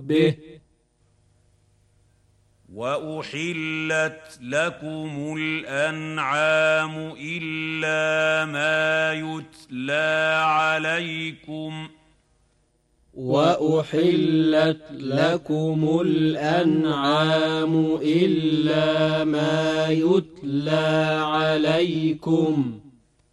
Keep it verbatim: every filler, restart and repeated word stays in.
ربه. وأحلت لكم الأنعام إلا ما يتلى عليكم وأحلت لكم الأنعام إلا ما يتلى عليكم